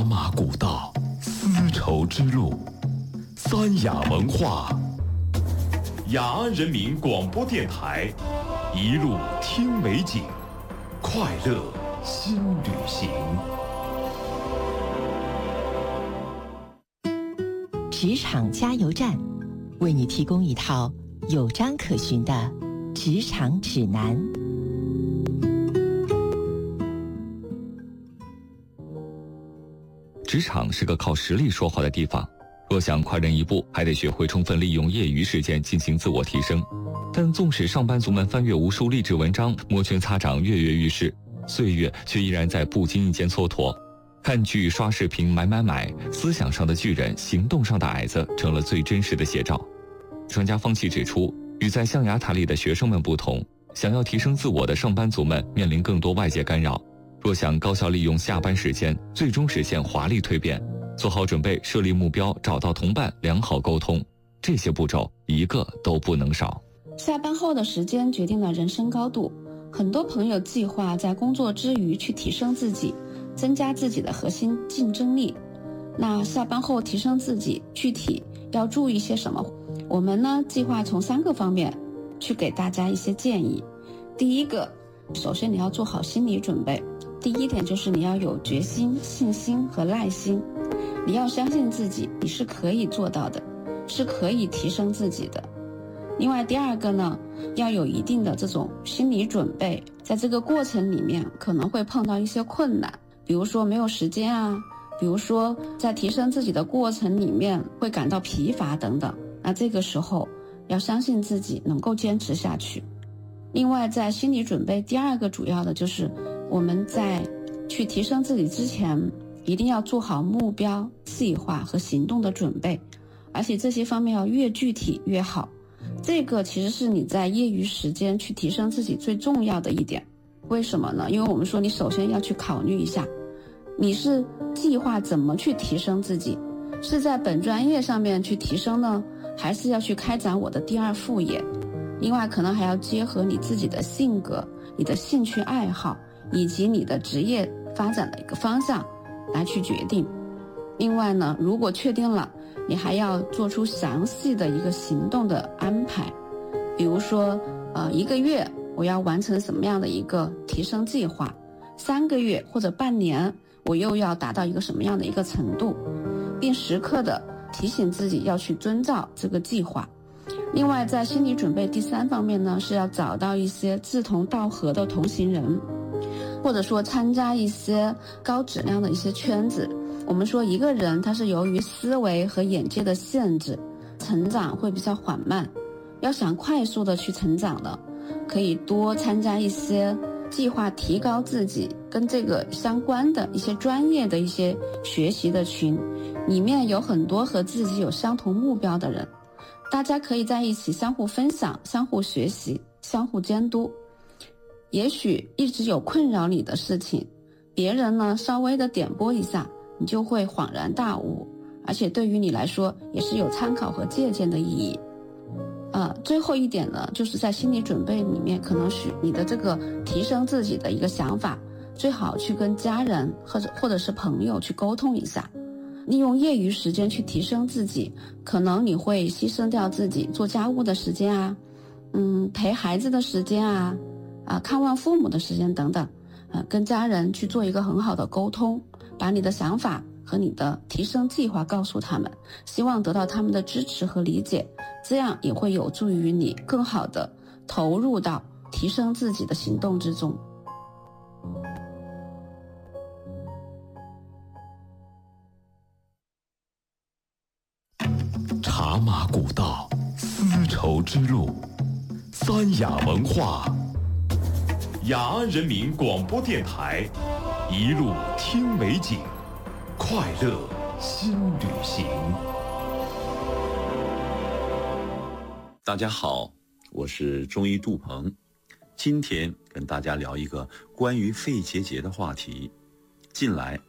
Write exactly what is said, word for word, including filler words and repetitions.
马古道，丝绸之路，三雅文化，雅安人民广播电台，一路听美景，快乐新旅行。 职场加油站，为你提供一套有章可循的职场指南。 职场是个靠实力说话的地方，若想快人一步，还得学会充分利用业余时间进行自我提升。但纵使上班族们翻阅无数励志文章，摩拳擦掌，跃跃欲试，岁月却依然在不经意间蹉跎。看剧、刷视频、买买买，思想上的巨人，行动上的矮子，成了最真实的写照。专家方琦指出，与在象牙塔里的学生们不同，想要提升自我的上班族们面临更多外界干扰。若想高效利用下班时间，最终实现华丽蜕变，做好准备，设立目标，找到同伴，良好沟通，这些步骤一个都不能少。 下班后的时间决定了人生高度，很多朋友计划在工作之余去提升自己，增加自己的核心竞争力。那下班后提升自己，具体要注意些什么？我们呢，计划从三个方面去给大家一些建议。第一个，首先你要做好心理准备。第一点就是你要有决心、信心和耐心，你要相信自己，你是可以做到的，是可以提升自己的。另外第二个呢，要有一定的这种心理准备，在这个过程里面可能会碰到一些困难，比如说没有时间啊，比如说在提升自己的过程里面会感到疲乏等等，那这个时候要相信自己能够坚持下去。另外在心理准备第二个主要的就是我们在去提升自己之前，一定要做好目标、计划和行动的准备，而且这些方面要越具体越好。这个其实是你在业余时间去提升自己最重要的一点。为什么呢？因为我们说你首先要去考虑一下，你是计划怎么去提升自己，是在本专业上面去提升呢，还是要去开展我的第二副业？另外可能还要结合你自己的性格、你的兴趣爱好以及你的职业发展的一个方向来去决定。另外呢，如果确定了，你还要做出详细的一个行动的安排，比如说呃，一个月我要完成什么样的一个提升计划，三个月或者半年我又要达到一个什么样的一个程度，并时刻的提醒自己要去遵照这个计划。另外在心理准备第三方面呢，是要找到一些志同道合的同行人，或者说参加一些高质量的一些圈子。我们说一个人他是由于思维和眼界的限制，成长会比较缓慢，要想快速的去成长呢，可以多参加一些计划提高自己跟这个相关的一些专业的一些学习的群，里面有很多和自己有相同目标的人，大家可以在一起相互分享、相互学习、相互监督。也许一直有困扰你的事情，别人呢稍微的点拨一下，你就会恍然大悟，而且对于你来说也是有参考和借鉴的意义。呃，最后一点呢，就是在心理准备里面，可能是你的这个提升自己的一个想法，最好去跟家人或者或者是朋友去沟通一下。利用业余时间去提升自己，可能你会牺牲掉自己做家务的时间啊，嗯，陪孩子的时间啊，啊，看望父母的时间等等，呃，跟家人去做一个很好的沟通，把你的想法和你的提升计划告诉他们，希望得到他们的支持和理解，这样也会有助于你更好的投入到提升自己的行动之中。 茶马古道，丝绸之路，三雅文化，雅安人民广播电台，一路听美景，快乐新旅行。 大家好，我是中医杜鹏，今天跟大家聊一个关于肺结节的话题。近来